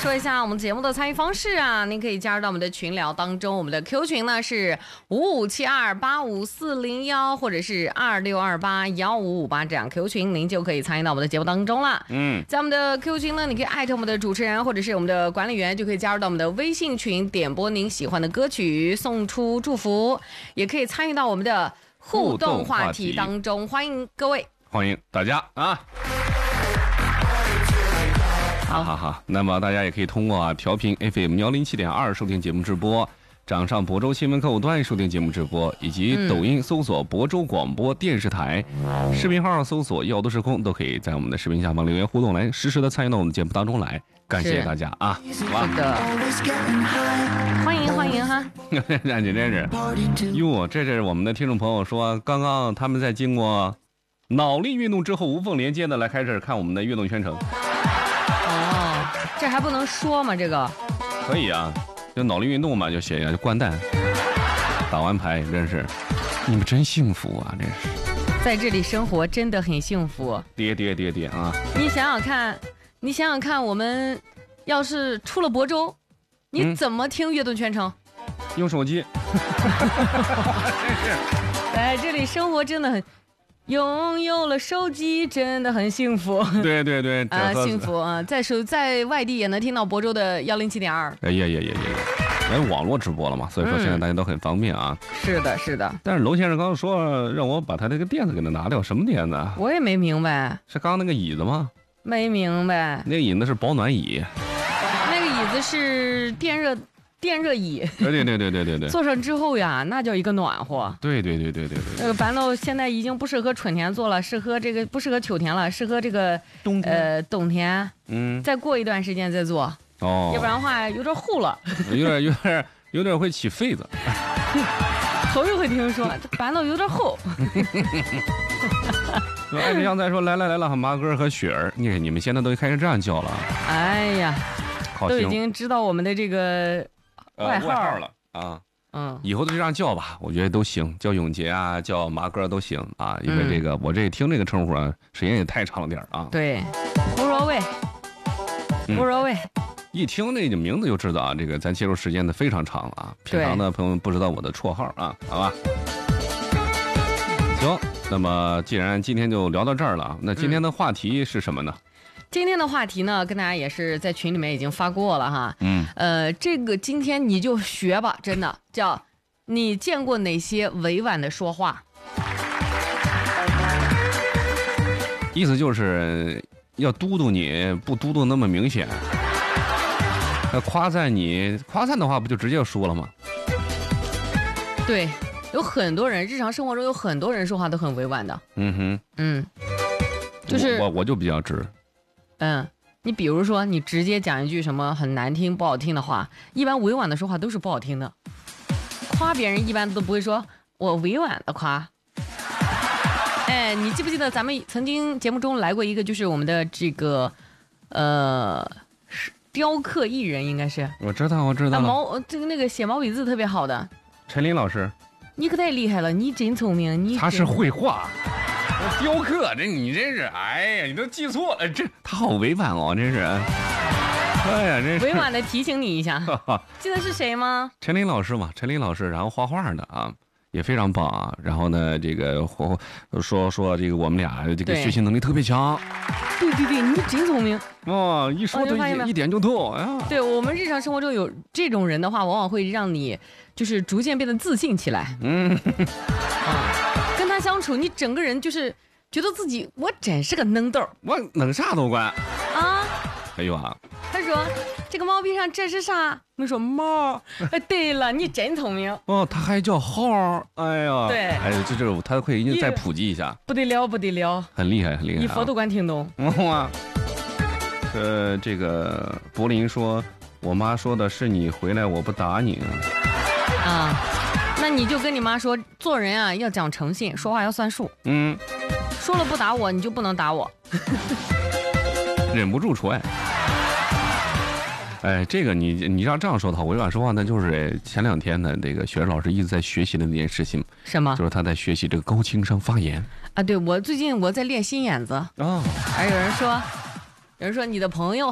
说一下我们节目的参与方式啊，您可以加入到我们的群聊当中，我们的 Q 群呢是5572854401，或者是26281558，这样 Q 群您就可以参与到我们的节目当中了。在我们的 Q 群呢，你可以艾特我们的主持人或者是我们的管理员，就可以加入到我们的微信群，点播您喜欢的歌曲，送出祝福，也可以参与到我们的互动话题当中，欢迎各位， 欢迎大家啊！好，那么大家也可以通过调频 FM 107.2收听节目直播，掌上亳州新闻客户端收听节目直播，以及抖音搜索亳州广播电视台，视频号搜索要的时空，都可以在我们的视频下方留言互动，来实时的参与到我们的节目当中来。感谢大家啊！ 是的，欢迎哈！ 让你真是哟，这是我们的听众朋友说，刚刚他们在经过脑力运动之后无缝连接的来开始看我们的运动全程。 哦，这还不能说吗？这个可以啊，就脑力运动嘛，就写一下就掼蛋，打完牌，真是你们真幸福啊！真是在这里生活真的很幸福。 爹啊！ 你想想看，我们要是出了亳州，你怎么听乐动全程？ 用手机。 在这里生活真的很。拥有了手机真的很幸福， 对幸福啊！在外地也能听到亳州的107.2。 因为网络直播了嘛，所以说现在大家都很方便啊。 是的。 但是娄先生刚刚说让我把他那个垫子给他拿掉，什么垫子？ 我也没明白。 是刚刚那个椅子吗？ 没明白。 那个椅子是保暖椅。 那个椅子是电热椅。 对。 坐上之后呀，那叫一个暖和。 对。 那个板凳现在已经不适合春天坐了，不适合秋天了，适合这个冬天。再过一段时间再坐。要不然的话有点厚了。 有点会起痱子。 头一回听说这板凳有点厚。 艾迪香在说来了，马哥和雪儿，你们现在都开始这样叫了。 哎呀，都已经知道我们的这个。外号了啊，以后都这样叫吧，我觉得都行，叫永杰啊，叫麻哥都行啊，因为这个我这听这个称呼啊，时间也太长了点啊。 对，无所谓， 一听那个名字就知道啊，这个咱接触时间的非常长了啊。平常的朋友们不知道我的绰号啊，好吧？行，那么既然今天就聊到这儿了，那今天的话题是什么呢？ 今天的话题呢，跟大家也是在群里面已经发过了哈。这个今天你就学吧，真的叫你见过哪些委婉的说话？ 意思就是要嘟嘟你，不嘟嘟那么明显。夸赞的话不就直接说了吗？ 对，有很多人日常生活中有很多人说话都很委婉的。就是我就比较直。 你比如说，你直接讲一句什么很难听、不好听的话，一般委婉的说话都是不好听的。夸别人一般都不会说我委婉的夸。你记不记得咱们曾经节目中来过一个，就是我们的这个雕刻艺人，应该是我知道那个写毛笔字特别好的陈林老师。 你可太厉害了，你真聪明， 他是绘画。雕刻，你真是，哎呀，你都记错了，他好委婉哦，真是，哎呀，真是委婉的提醒你一下，记得是谁吗？ 陈林老师嘛，然后画画的啊，也非常棒啊。然后呢，这个说这个我们俩这个学习能力特别强。 对，你真聪明哦，一说就一点就透呀。 对，我们日常生活中有这种人的话，往往会让你就是逐渐变得自信起来。跟他相处，你整个人就是觉得自己我真是个能豆， 我能啥都管啊。 哎呦啊！ 他说这个毛笔上这是啥？我说猫。对了，你真聪明哦。他还叫号，哎呀， 对， 哎，这他可以再普及一下， 不得了， 很厉害， 你佛都管听懂。 哇，这个柏林说，我妈说的是你回来我不打你啊。那你就跟你妈说，做人啊要讲诚信，说话要算数。说了不打我，你就不能打我。 忍不住戳爱。哎，这个你要这样说的话，委婉说话呢，就是前2天呢，这个雪儿老师一直在学习的那件事情。 什么？ 就是他在学习这个高情商发言啊。对，最近我在练心眼子啊。还有人说你的朋友